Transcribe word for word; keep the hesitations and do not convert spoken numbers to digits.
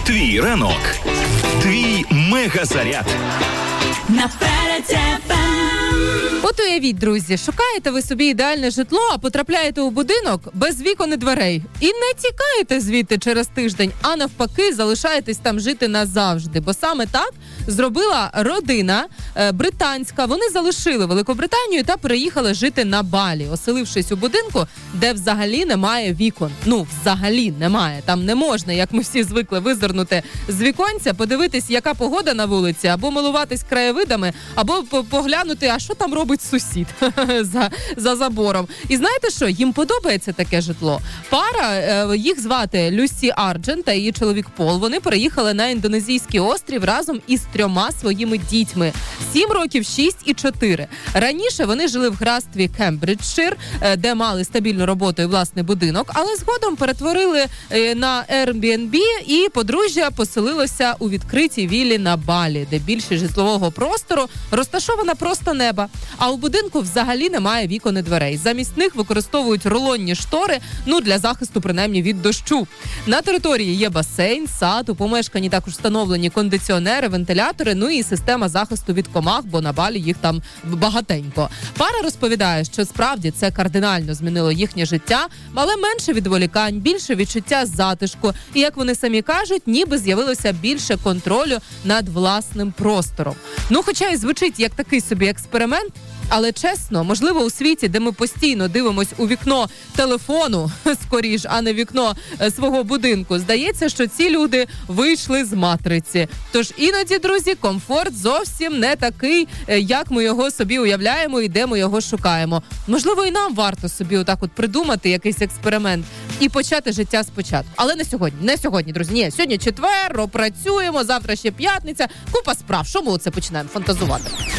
Твій ранок. Твій мегазаряд. Наперед еф ем. От уявіть, друзі, шукаєте ви собі ідеальне житло, а потрапляєте у будинок без вікон і дверей. І не тікаєте звідти через тиждень, а навпаки залишаєтесь там жити назавжди. Бо саме так зробила родина е, британська. Вони залишили Великобританію та переїхали жити на Балі, оселившись у будинку, де взагалі немає вікон. Ну, взагалі немає. Там не можна, як ми всі звикли, визирнути з віконця, подивитись, яка погода на вулиці, або милуватись краєвидами, або поглянути, а що там робить сусід за, за забором. І знаєте що? Їм подобається таке житло. Пара, е, їх звати Люсі Арджент та її чоловік Пол. Вони переїхали на індонезійський острів разом із трьома своїми дітьми. Сім років, шість і чотири. Раніше вони жили в графстві Кембриджшир, е, де мали стабільну роботу і власний будинок, але згодом перетворили е, на Airbnb і подружжя поселилося у відкритій віллі на Балі, де більше житлового простору розташована просто неба. А у будинку взагалі немає вікон і дверей. Замість них використовують рулонні штори, ну, для захисту, принаймні, від дощу. На території є басейн, сад, у помешканні також встановлені кондиціонери, вентилятори, ну і система захисту від комах, бо на Балі їх там багатенько. Пара розповідає, що справді це кардинально змінило їхнє життя, але менше відволікань, більше відчуття затишку. І, як вони самі кажуть, ніби з'явилося більше контролю над власним простором. Ну, хоча і звучить як такий собі експеримент, але чесно, можливо, у світі, де ми постійно дивимось у вікно телефону, скоріш, а не вікно е, свого будинку, здається, що ці люди вийшли з матриці. Тож іноді, друзі, комфорт зовсім не такий, е, як ми його собі уявляємо і де ми його шукаємо. Можливо, і нам варто собі отак от придумати якийсь експеримент і почати життя спочатку. Але не сьогодні, не сьогодні, друзі. Ні, сьогодні четвер, працюємо, завтра ще п'ятниця, купа справ. Що ми оце починаємо фантазувати?